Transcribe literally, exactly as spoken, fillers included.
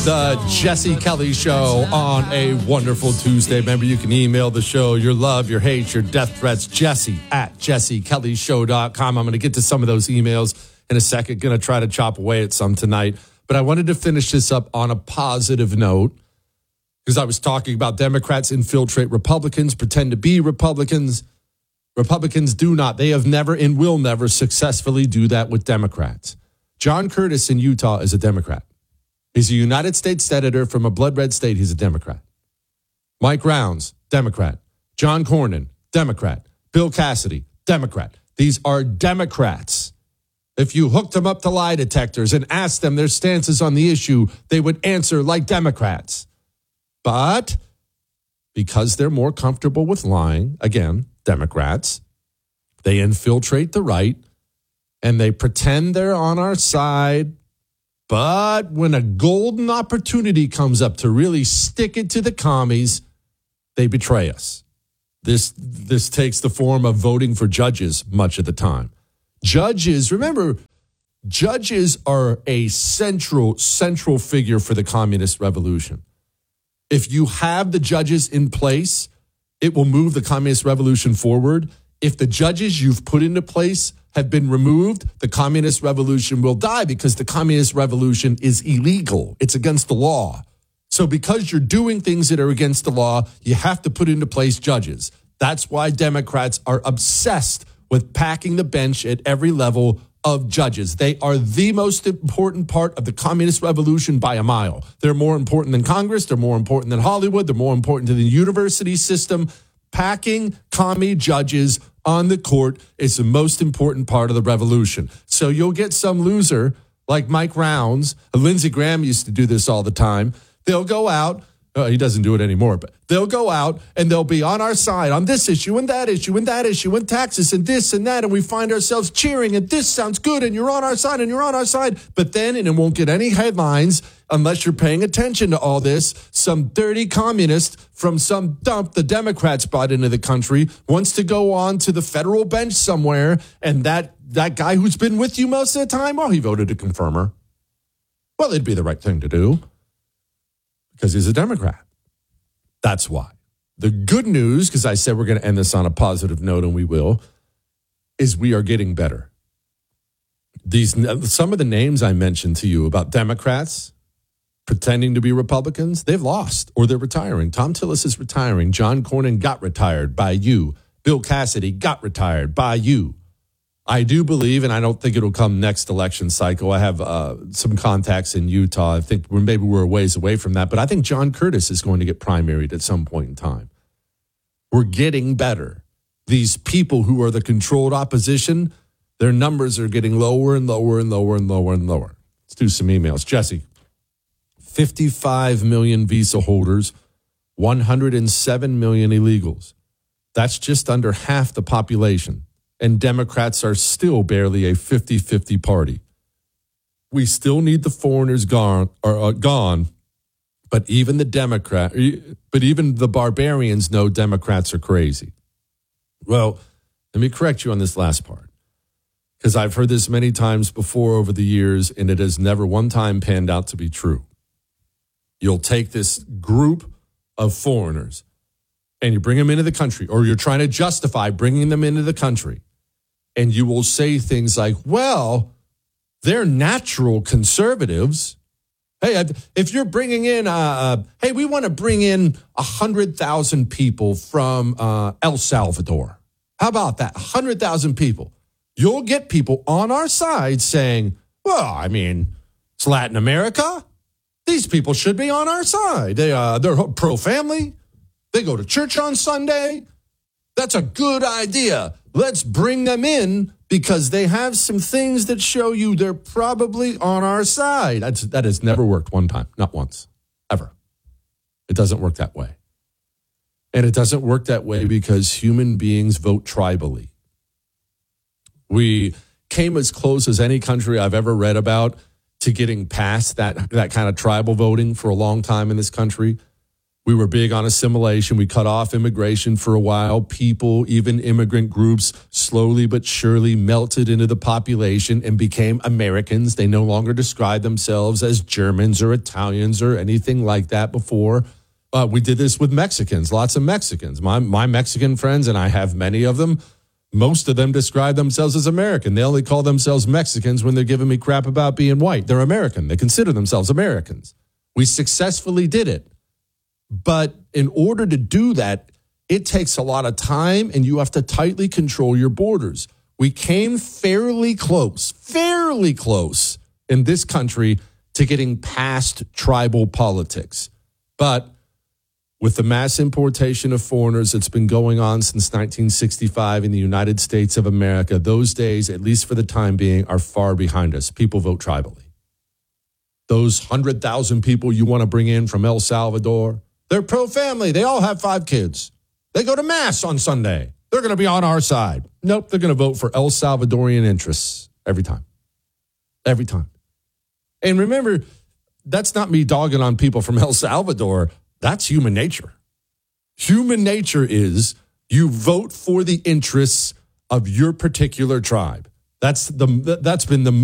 the Jesse Kelly Show on a wonderful Tuesday. Remember, you can email the show your love, your hate, your death threats, Jesse at jesse kelly show dot com. I'm going to get to some of those emails in a second. Going to try to chop away at some tonight. But I wanted to finish this up on a positive note because I was talking about Democrats infiltrate Republicans, pretend to be Republicans. Republicans do not. They have never and will never successfully do that with Democrats. John Curtis in Utah is a Democrat. He's a United States senator from a blood red state. He's a Democrat. Mike Rounds, Democrat. John Cornyn, Democrat. Bill Cassidy, Democrat. These are Democrats. If you hooked them up to lie detectors and asked them their stances on the issue, they would answer like Democrats. But because they're more comfortable with lying, again, Democrats, they infiltrate the right and they pretend they're on our side. But when a golden opportunity comes up to really stick it to the commies, they betray us. This, this takes the form of voting for judges much of the time. Judges, remember, judges are a central, central figure for the communist revolution. If you have the judges in place, it will move the communist revolution forward. If the judges you've put into place have been removed, the communist revolution will die because the communist revolution is illegal. It's against the law. So because you're doing things that are against the law, you have to put into place judges. That's why Democrats are obsessed with packing the bench at every level of judges. They are the most important part of the communist revolution by a mile. They're more important than Congress. They're more important than Hollywood. They're more important than the university system. Packing commie judges on the court is the most important part of the revolution. So you'll get some loser like Mike Rounds. Lindsey Graham used to do this all the time. They'll go out. Uh, he doesn't do it anymore, but they'll go out and they'll be on our side on this issue and that issue and that issue and taxes and this and that. And we find ourselves cheering and this sounds good and you're on our side and you're on our side. But then, and it won't get any headlines unless you're paying attention to all this, some dirty communist from some dump the Democrats brought into the country wants to go on to the federal bench somewhere. And that, that guy who's been with you most of the time, well, he voted to confirm her. Well, it'd be the right thing to do. Because he's a Democrat. That's why. The good news, because I said we're going to end this on a positive note, and we will, is we are getting better. These some of the names I mentioned to you about Democrats pretending to be Republicans, they've lost or they're retiring. Tom Tillis is retiring. John Cornyn got retired by you. Bill Cassidy got retired by you. I do believe, and I don't think it'll come next election cycle. I have uh, some contacts in Utah. I think we're, maybe we're a ways away from that. But I think John Curtis is going to get primaried at some point in time. We're getting better. These people who are the controlled opposition, their numbers are getting lower and lower and lower and lower and lower. Let's do some emails. Jesse, fifty-five million visa holders, one hundred seven million illegals. That's just under half the population. And Democrats are still barely a fifty-fifty party. We still need the foreigners gone, or, uh, gone, but even the Democrat, but even the barbarians know Democrats are crazy. Well, let me correct you on this last part, because I've heard this many times before over the years, and it has never one time panned out to be true. You'll take this group of foreigners and you bring them into the country, or you're trying to justify bringing them into the country. And you will say things like, well, they're natural conservatives. Hey, if you're bringing in, uh, uh, hey, we want to bring in one hundred thousand people from uh, El Salvador. How about that? one hundred thousand people. You'll get people on our side saying, well, I mean, it's Latin America. These people should be on our side. They, uh, they're pro-family. They go to church on Sunday. That's a good idea. Let's bring them in because they have some things that show you they're probably on our side. That's, that has never worked one time, not once, ever. It doesn't work that way. And it doesn't work that way because human beings vote tribally. We came as close as any country I've ever read about to getting past that, that kind of tribal voting for a long time in this country. We were big on assimilation. We cut off immigration for a while. People, even immigrant groups, slowly but surely melted into the population and became Americans. They no longer described themselves as Germans or Italians or anything like that before. Uh, we did this with Mexicans, lots of Mexicans. My, my Mexican friends, and I have many of them, most of them describe themselves as American. They only call themselves Mexicans when they're giving me crap about being white. They're American. They consider themselves Americans. We successfully did it. But in order to do that, it takes a lot of time, and you have to tightly control your borders. We came fairly close, fairly close in this country to getting past tribal politics. But with the mass importation of foreigners that's been going on since nineteen sixty-five in the United States of America, those days, at least for the time being, are far behind us. People vote tribally. Those one hundred thousand people you want to bring in from El Salvador, they're pro-family. They all have five kids. They go to Mass on Sunday. They're going to be on our side. Nope, they're going to vote for El Salvadorian interests every time. Every time. And remember, that's not me dogging on people from El Salvador. That's human nature. Human nature is you vote for the interests of your particular tribe. That's the that's been the